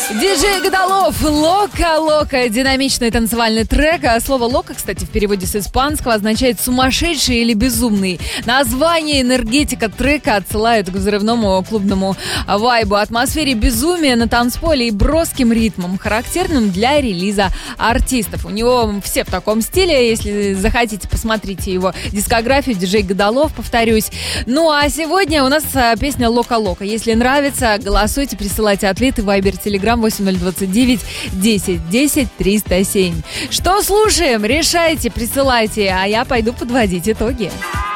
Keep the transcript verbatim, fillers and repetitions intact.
Диджей Годолов, Лока, Лока, динамичный танцевальный трек. Слово Лока, кстати, в переводе с испанского означает сумасшедший или безумный. Название, энергетика трека отсылают к взрывному клубному вайбу, атмосфере безумия на танцполе и броским ритмам, характерным для релиза артистов. У него все в таком стиле. Если захотите, посмотрите его дискографию. Диджей Годолов, повторюсь. Ну а сегодня у нас песня Лока, Лока. Если нравится, голосуйте, присылайте ответы в Viber, Telegram восемь ноль двадцать девять десять десять триста семь. Что слушаем? Решайте, присылайте, а я пойду подводить итоги.